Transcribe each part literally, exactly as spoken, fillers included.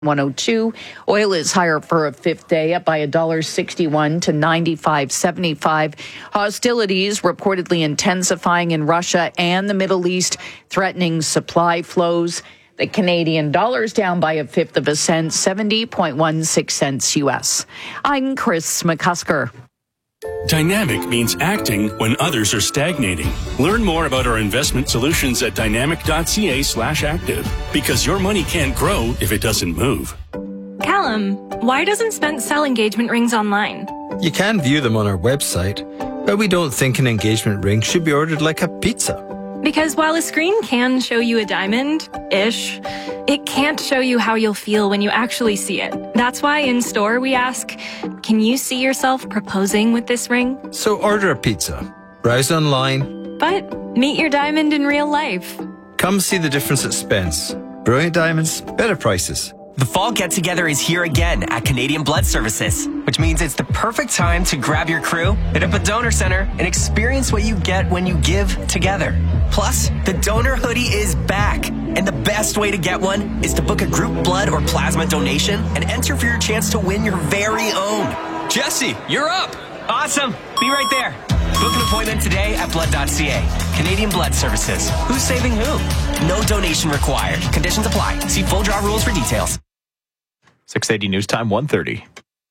one oh two. Oil is higher for a fifth day, up by one dollar sixty-one to ninety-five seventy-five. Hostilities reportedly intensifying in Russia and the Middle East, threatening supply flows. The Canadian dollar's down by a fifth of a cent, seventy point one six cents U S. I'm Chris McCusker. Dynamic means acting when others are stagnating. Learn more about our investment solutions at dynamic.ca slash active, because your money can't grow if it doesn't move. Callum, why doesn't Spence sell engagement rings online? You can view them on our website, but we don't think an engagement ring should be ordered like a pizza. Because while a screen can show you a diamond-ish, it can't show you how you'll feel when you actually see it. That's why in store we ask, can you see yourself proposing with this ring? So order a pizza, browse online, but meet your diamond in real life. Come see the difference at Spence. Brilliant diamonds, better prices. The fall get-together is here again at Canadian Blood Services, which means it's the perfect time to grab your crew, hit up a donor center, and experience what you get when you give together. Plus, the donor hoodie is back, and the best way to get one is to book a group blood or plasma donation and enter for your chance to win your very own. Jesse, you're up! Awesome! Be right there. Book an appointment today at blood dot c a. Canadian Blood Services. Who's saving who? No donation required. Conditions apply. See full draw rules for details. six eighty News Time, one thirty.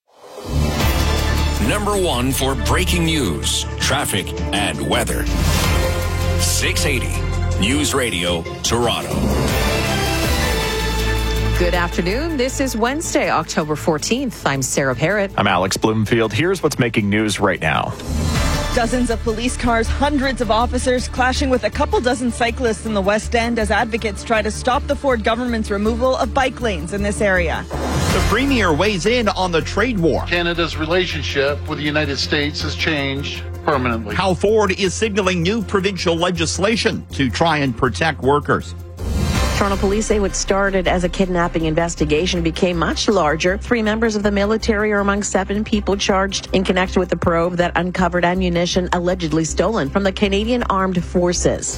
Number one for breaking news, traffic, and weather. six eighty News Radio, Toronto. Good afternoon. This is Wednesday, October fourteenth. I'm Sarah Parrott. I'm Alex Bloomfield. Here's what's making news right now. Dozens of police cars, hundreds of officers clashing with a couple dozen cyclists in the West End as advocates try to stop the Ford government's removal of bike lanes in this area. The Premier weighs in on the trade war. Canada's relationship with the United States has changed permanently. How Ford is signaling new provincial legislation to try and protect workers. Toronto police say what started as a kidnapping investigation became much larger. Three members of the military are among seven people charged in connection with the probe that uncovered ammunition allegedly stolen from the Canadian Armed Forces.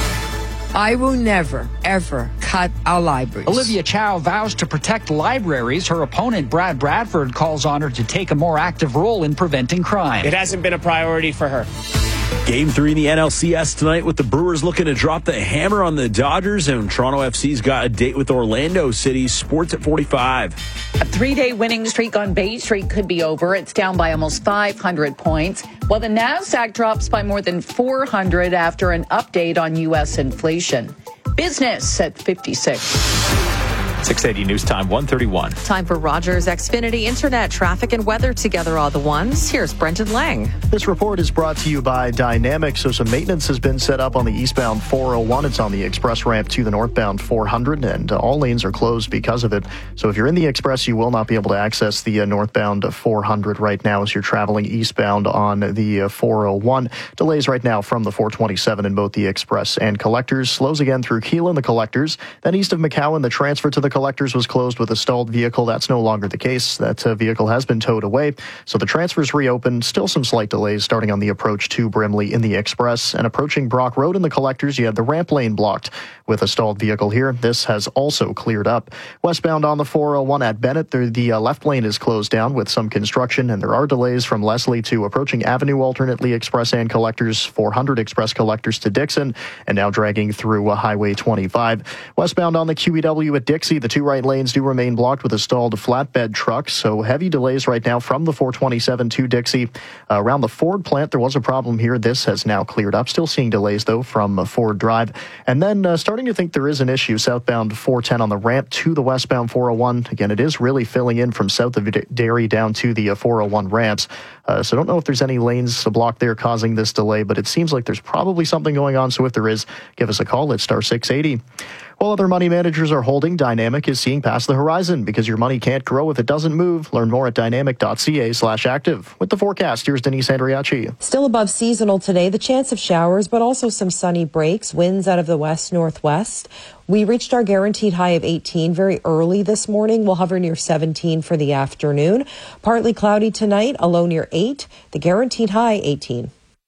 I will never, ever cut our libraries. Olivia Chow vows to protect libraries. Her opponent, Brad Bradford, calls on her to take a more active role in preventing crime. It hasn't been a priority for her. Game three in the N L C S tonight, with the Brewers looking to drop the hammer on the Dodgers, and Toronto F C's got a date with Orlando City. Sports at forty-five. A three-day winning streak on Bay Street could be over. It's down by almost five hundred points, while the NASDAQ drops by more than four hundred after an update on U S inflation. Business at fifty-six. six eighty News Time, one thirty-one. Time for Rogers Xfinity Internet, traffic and weather together all the ones. Here's Brendan Lang. This report is brought to you by Dynamic. So some maintenance has been set up on the eastbound four oh one. It's on the express ramp to the northbound four hundred, and uh, all lanes are closed because of it. So if you're in the express, you will not be able to access the uh, northbound four hundred right now as you're traveling eastbound on the uh, four oh one. Delays right now from the four twenty-seven in both the express and collectors. Slows again through Keele and the collectors. Then east of McCowan, the transfer to the collectors was closed with a stalled vehicle. That's no longer the case. That uh, vehicle has been towed away. So the transfers reopened. Still some slight delays starting on the approach to Brimley in the express. And approaching Brock Road in the collectors, you had the ramp lane blocked with a stalled vehicle here. This has also cleared up. Westbound on the four oh one at Bennett, the, the uh, left lane is closed down with some construction, and there are delays from Leslie to approaching Avenue, alternately express and collectors, four hundred express collectors to Dixon, and now dragging through uh, Highway twenty-five. Westbound on the Q E W at Dixie, the two right lanes do remain blocked with a stalled flatbed truck, so heavy delays right now from the four twenty-seven to Dixie. Uh, around the Ford plant, there was a problem here. This has now cleared up. Still seeing delays, though, from uh, Ford Drive. And then uh, starting to think there is an issue southbound four ten on the ramp to the westbound four oh one. Again, it is really filling in from south of Derry down to the uh, four oh one ramps. Uh, so I don't know if there's any lanes blocked there causing this delay, but it seems like there's probably something going on. So if there is, give us a call at star six eighty. While other money managers are holding, Dynamic is seeing past the horizon because your money can't grow if it doesn't move. Learn more at dynamic.ca slash active. With the forecast, here's Denise Andriachi. Still above seasonal today, the chance of showers, but also some sunny breaks, winds out of the west-northwest. We reached our guaranteed high of eighteen very early this morning. We'll hover near seventeen for the afternoon. Partly cloudy tonight, a low near eight. The guaranteed high, eighteen.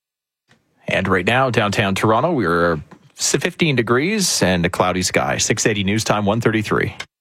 And right now, downtown Toronto, we're fifteen degrees and a cloudy sky. six eighty News Time, one thirty-three.